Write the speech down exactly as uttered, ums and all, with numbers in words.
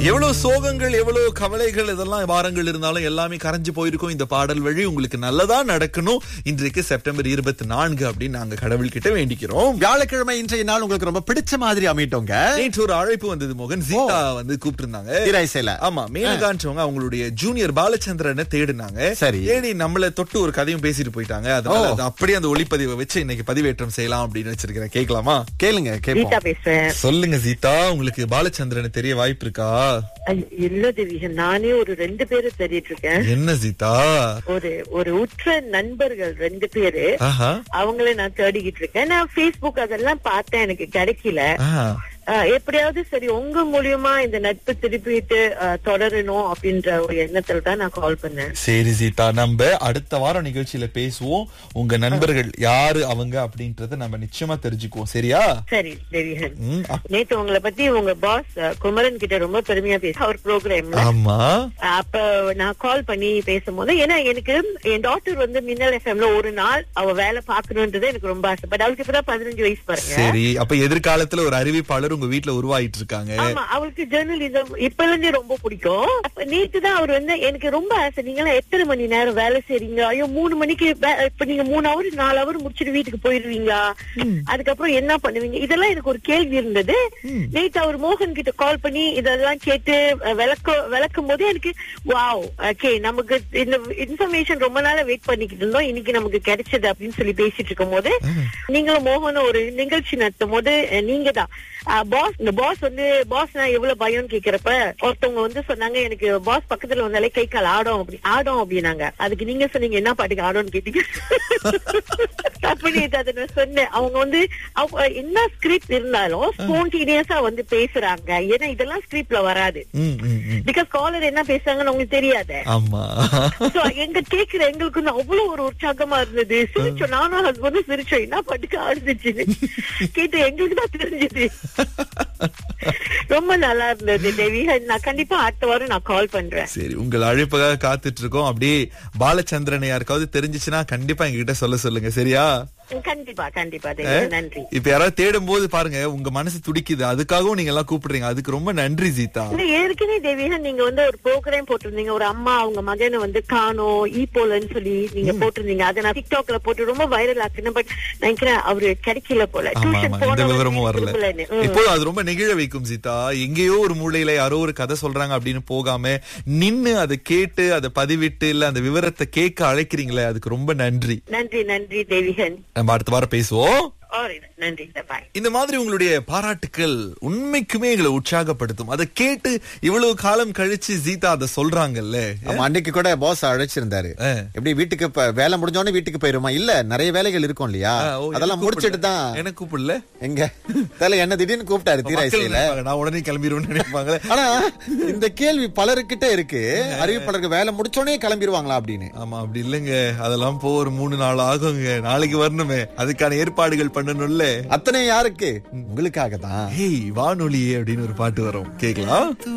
எவ்வளவு சோகங்கள் எவ்வளவு கவலைகள் இதெல்லாம் வாரங்கள் இருந்தாலும் எல்லாமே கரைஞ்சு போயிருக்கும். இந்த பாடல் வழி உங்களுக்கு நல்லதா நடக்கணும். இன்றைக்கு செப்டம்பர் இருபத்தி நான்கு அப்படின்னு நாங்க கடவுள் கிட்ட வேண்டிக்கிறோம். வியாழக்கிழமை இன்றைய நாள் உங்களுக்கு ரொம்ப பிடிச்ச மாதிரி அமைட்டோங்க. நேற்று ஒரு அழைப்பு வந்தது மோகன். சீதா வந்து கூப்பிட்டு இருந்தாங்க. ஆமா, மேனகான்றவங்க அவங்களுடைய ஜூனியர் பாலச்சந்திரனை தேடினாங்க. சரி, தேடி நம்மள தொட்டு ஒரு கதையும் பேசிட்டு போயிட்டாங்க. அதனால அது அப்படியே அந்த ஒளிப்பதிவை வச்சு இன்னைக்கு பதிவேற்றம் செய்யலாம் அப்படின்னு வச்சிருக்கிறேன். கேட்கலாமா? கேளுங்க, கேட்போம். சொல்லுங்க சீதா, உங்களுக்கு பாலச்சந்திரனை தெரிய வாய்ப்பு இருக்கா? இல்ல தேவிகன், நானே ஒரு ரெண்டு பேரு தேடிட்டு இருக்கேன். என்ன சீதா? ஒரு ஒரு உற்ற நண்பர்கள் ரெண்டு பேரு, அவங்கள நான் தேடிக்கிட்டு இருக்கேன். நான் Facebook அதெல்லாம் பார்த்தேன், எனக்கு கிடைக்கல. எப்படியாவது சரி உங்க மூலியமா இந்த நட்பு திருப்பிட்டு தொடரணும் அப்படின்ற ஒரு எண்ணத்துல தான் நான் கால் பண்ணேன். சரி சீதா, நம்ம அடுத்த வாரம் நிகழ்ச்சியில பேசுவோம். உங்க நண்பர்கள் யாரு அவங்க அப்படின்றத நம்ம நிச்சயமா தெரிஞ்சுக்குவோம். சரியா? சரி தேவிகன், நேத்து உங்களை பத்தி உங்க பாஸ் குமரன் கிட்ட ரொம்ப பெருமையா பேச அவர் ப்ரோக்ராம். ஆமா, அப்ப நான் கால் பண்ணி பேசும்போது, ஏன்னா எனக்கு என் டாக்டர் வந்து மின்னல் எஃப்எம்ல ஒரு நாள் அவ வேலை பாக்கணும்ன்றது எனக்கு ரொம்ப ஆசை. பட் அவளுக்கு இப்பதான் பதினஞ்சு வயசு பாருங்க. சரி, அப்ப எதிர்காலத்துல ஒரு அறிவிப்பாளர் உங்க வீட்டுல உருவாயிட்டு இருக்காங்க. ஆமா, அவளுக்கு ஜெர்னலிசம் இப்ப இருந்தே ரொம்ப பிடிக்கும். நேத்து தான் அவர் வந்து எனக்கு ரொம்ப ஆசை, நீங்க எல்லாம் எத்தனை மணி நேரம் வேலை செய்றீங்க? ஐயோ, மூணு மணிக்கு இப்ப நீங்க மூணு அவர் நாலு அவர் முடிச்சுட்டு வீட்டுக்கு போயிருவீங்க, அதுக்கப்புறம் என்ன பண்ணுவீங்க? இதெல்லாம் எனக்கு ஒரு கேள்வி இருந்தது. நேத்து அவர் மோகன் கிட்ட கால் பண்ணி இதெல்லாம் கேட்டு விளக்க விளக்கும் போது எனக்கு வாவ், ஓகே, நமக்கு இந்த இன்ஃபர்மேஷன் ரொம்ப நாளா வெயிட் பண்ணிக்கிட்டு இருந்தோம், இன்னைக்கு நமக்கு கிடைச்சது அப்படின்னு சொல்லி பேசிட்டு இருக்கும் போது, நீங்களும் மோகனும் ஒரு நிகழ்ச்சி நடத்தும் போது நீங்க தான் பாஸ். இந்த பாஸ் வந்து பாஸ் நான் எவ்வளவு பயம்னு கேக்குறப்ப ஒருத்தவங்க வந்து சொன்னாங்க, எனக்கு பாஸ் பக்கத்துல வந்தாலே கை கால் ஆடும் அப்படி ஆடும் அப்படின்னாங்க. அதுக்கு நீங்க சொன்னீங்க என்ன பாட்டுக்கு ஆடும்னு கேட்டீங்க. அப்படின்னு சொன்னேன். அவங்க வந்து என்ன ஸ்கிரிப்ட் இருந்தாலும் ஸ்பான்டேனியஸா வந்து பேசுறாங்க. ஏன்னா இதெல்லாம் ஸ்கிரிப்ட்ல வராது. பிகாஸ் காலர் என்ன பேசுறாங்கன்னு உங்களுக்கு தெரியாது. எங்க கேக்குற எங்களுக்கு வந்து அவ்வளவு ஒரு உற்சாகமா இருந்தது. சிரிச்சோம், நானும் ஹஸ்பண்டும் சிரிச்சோம். என்ன பாட்டுக்கு ஆடுச்சு கேட்டு எங்களுக்கு தான் தெரிஞ்சது. ரொம்ப நல்லா இருந்தது தேவிகன். நான் கண்டிப்பா அடுத்த வாரம் நான் கால் பண்றேன். சரி, உங்கள் அழைப்புக்காக காத்துட்டு இருக்கோம். அப்படியே பாலச்சந்திரனை யாருக்காவது தெரிஞ்சிச்சுன்னா கண்டிப்பா எங்ககிட்ட சொல்ல சொல்லுங்க. சரியா? கண்டிப்பா கண்டிப்பா. நன்றி. இப்ப யாராவது தேடும் போது பாருங்க, உங்க மனசு துடிக்குது, அதுக்காகவும் நீங்க எல்லாம் கூப்பிடுறீங்க. அதுக்கு ரொம்ப நன்றி சீதா. ஏற்கனவே தேவிகன் நீங்க வந்து ஒரு ப்ரோக்ராம் போட்டிருந்தீங்க, ஒரு அம்மா அவங்க மகனை வந்து காணோம் ஈ போலன்னு சொல்லி நீங்க போட்டிருந்தீங்க. அதை நான் டிக்டாக்ல போட்டு ரொம்ப வைரல் ஆக்குனேன். பட் நினைக்கிறேன் அவரு கிடைக்கல போல. எந்த விவரமும் வரல. இப்போ அது ரொம்ப நெகிழ வைக்கும் சீதா. எங்கேயோ ஒரு மூலையில யாரோ ஒரு கதை சொல்றாங்க அப்படின்னு போகாம நின்னு அதை கேட்டு அதை பதிவிட்டு இல்ல அந்த விவரத்தை கேட்க அழைக்கிறீங்களே, அதுக்கு ரொம்ப நன்றி. நன்றி நன்றி தேவிகன். நம்ம அடுத்த வாரம் பேசுவோம். நன்றி. இந்த மாதிரி உங்களுடைய பாராட்டுக்கள் உண்மைக்குமே எங்களை உற்சாகப்படுத்தும். அதை கேட்டு இவ்வளவு காலம் கழிச்சு சீதா அதை சொல்றாங்கல்ல. அன்னைக்கு கூட பாஸ் அழைச்சிருந்தாரு. எப்படி வீட்டுக்கு வேலை முடிஞ்சோடனே வீட்டுக்கு போயிருமா? இல்ல, நிறைய வேலைகள் இருக்கும் இல்லையா, அதெல்லாம் முடிச்சிட்டு தான். எனக்கு கூப்பிடல, எங்க தலை என்ன திடீர்னு கூப்பிட்டாரு தீராயில. நான் உடனே கிளம்பிடுவேன் நினைப்பாங்க. ஆனா இந்த கேள்வி பலருக்கிட்ட இருக்கு, அறிவிப்பாளருக்கு வேலை முடிச்சோடனே கிளம்பிடுவாங்களா அப்படின்னு. ஆமா, அப்படி இல்லைங்க. அதெல்லாம் போ ஒரு மூணு நாள் ஆகுங்க. நாளைக்கு வரணுமே, அதுக்கான ஏற்பாடுகள் பண்ணணும்ல. அத்தனை யாருக்கு? உங்களுக்காக தான். வானொலியே அப்படின்னு ஒரு பாட்டு வரும், கேக்கலாம்.